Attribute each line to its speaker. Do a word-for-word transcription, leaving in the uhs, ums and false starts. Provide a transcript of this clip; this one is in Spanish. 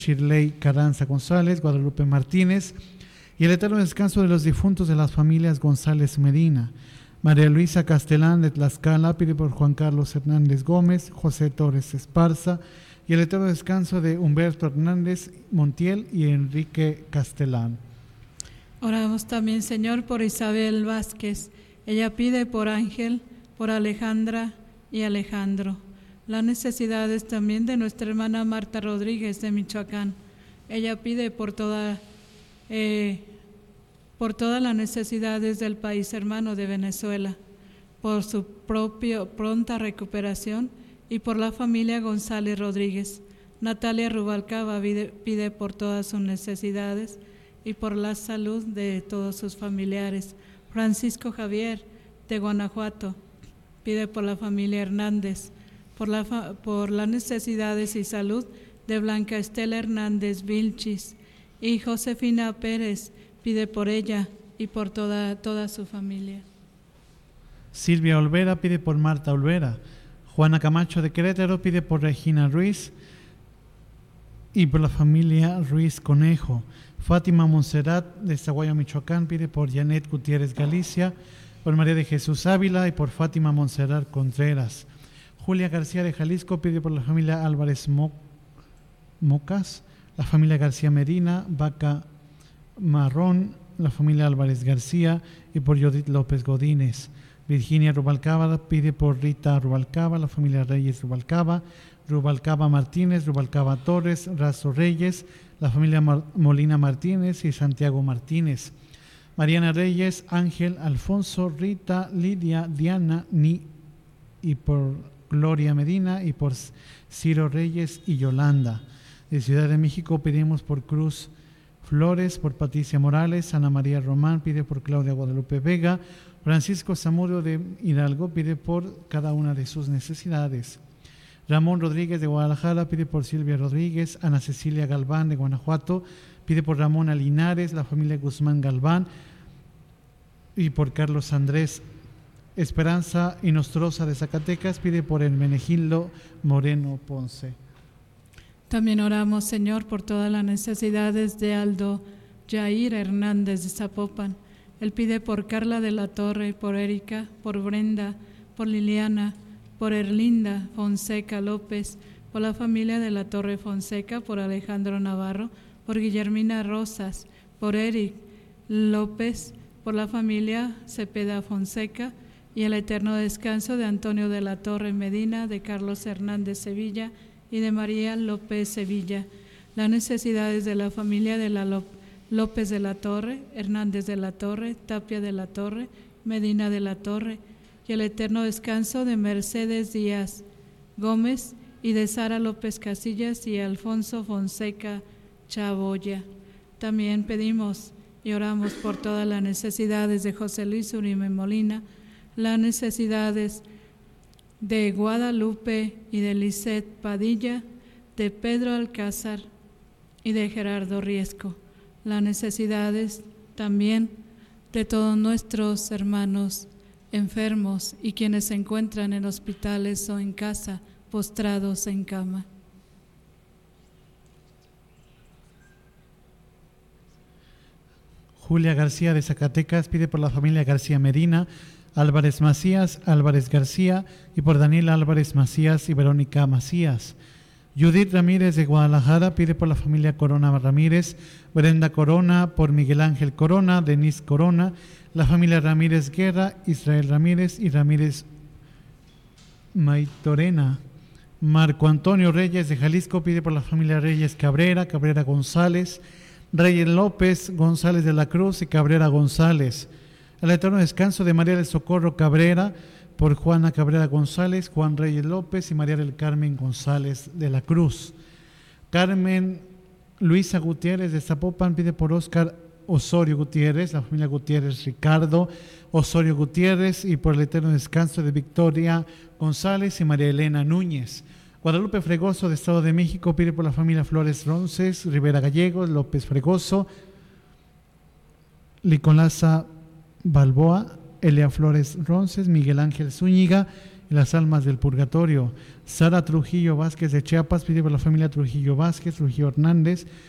Speaker 1: Shirley Carranza González, Guadalupe Martínez, y el eterno descanso de los difuntos de las familias González Medina. María Luisa Castelán de Tlaxcala pide por Juan Carlos Hernández Gómez, José Torres Esparza, y el eterno descanso de Humberto Hernández Montiel y Enrique Castelán.
Speaker 2: Oramos también, Señor, por Isabel Vázquez. Ella pide por Ángel, por Alejandra y Alejandro. Las necesidades también de nuestra hermana Marta Rodríguez de Michoacán. Ella pide por toda, eh, por todas las necesidades del país hermano de Venezuela, por su propia pronta recuperación y por la familia González Rodríguez. Natalia Rubalcaba pide, pide por todas sus necesidades y por la salud de todos sus familiares. Francisco Javier de Guanajuato pide por la familia Hernández, por, la, por las necesidades y salud de Blanca Estela Hernández Vilchis, y Josefina Pérez pide por ella y por toda, toda su familia.
Speaker 1: Silvia Olvera pide por Marta Olvera. Juana Camacho de Querétaro pide por Regina Ruiz y por la familia Ruiz Conejo. Fátima Monserrat de Zaguayo, Michoacán pide por Janet Gutiérrez Galicia, por María de Jesús Ávila y por Fátima Monserrat Contreras. Julia García de Jalisco pide por la familia Álvarez Mo Mocas, la familia García Medina, Vaca Marrón, la familia Álvarez García y por Judith López Godínez. Virginia Rubalcaba pide por Rita Rubalcaba, la familia Reyes Rubalcaba, Rubalcaba Martínez, Rubalcaba Torres, Razo Reyes, la familia Mar Molina Martínez y Santiago Martínez. Mariana Reyes, Ángel, Alfonso, Rita, Lidia, Diana, Ni y por Gloria Medina y por Ciro Reyes y Yolanda. De Ciudad de México pedimos por Cruz Flores, por Patricia Morales. Ana María Román pide por Claudia Guadalupe Vega. Francisco Zamudio de Hidalgo pide por cada una de sus necesidades. Ramón Rodríguez de Guadalajara pide por Silvia Rodríguez. Ana Cecilia Galván de Guanajuato pide por Ramona Linares, la familia Guzmán Galván y por Carlos Andrés. Esperanza Inostrosa de Zacatecas pide por Hermenegildo Moreno Ponce.
Speaker 2: También oramos, Señor, por todas las necesidades de Aldo Jair Hernández de Zapopan. Él pide por Carla de la Torre, por Erika, por Brenda, por Liliana, por Erlinda Fonseca López, por la familia de la Torre Fonseca, por Alejandro Navarro, por Guillermina Rosas, por Eric López, por la familia Cepeda Fonseca y el eterno descanso de Antonio de la Torre Medina, de Carlos Hernández Sevilla y de María López Sevilla. Las necesidades de la familia de la López López de la Torre, Hernández de la Torre, Tapia de la Torre, Medina de la Torre, y el eterno descanso de Mercedes Díaz Gómez y de Sara López Casillas y Alfonso Fonseca Chaboya. También pedimos y oramos por todas las necesidades de José Luis Urime Molina, las necesidades de Guadalupe y de Lisette Padilla, de Pedro Alcázar y de Gerardo Riesco. Las necesidades también de todos nuestros hermanos enfermos y quienes se encuentran en hospitales o en casa, postrados en cama.
Speaker 1: Julia García de Zacatecas pide por la familia García Medina, Álvarez Macías, Álvarez García y por Daniel Álvarez Macías y Verónica Macías. Judith Ramírez de Guadalajara pide por la familia Corona Ramírez, Brenda Corona, por Miguel Ángel Corona, Denise Corona, la familia Ramírez Guerra, Israel Ramírez y Ramírez Maitorena. Marco Antonio Reyes de Jalisco pide por la familia Reyes Cabrera, Cabrera González, Reyes López, González de la Cruz y Cabrera González. El eterno descanso de María del Socorro Cabrera, por Juana Cabrera González, Juan Reyes López y María del Carmen González de la Cruz. Carmen Luisa Gutiérrez de Zapopan pide por Óscar Osorio Gutiérrez, la familia Gutiérrez Ricardo Osorio Gutiérrez y por el eterno descanso de Victoria González y María Elena Núñez. Guadalupe Fregoso de Estado de México pide por la familia Flores Ronces, Rivera Gallegos, López Fregoso, Licolasa Balboa, Elia Flores Ronces, Miguel Ángel Zúñiga y las almas del purgatorio. Sara Trujillo Vázquez de Chiapas pide por la familia Trujillo Vázquez, Trujillo Hernández,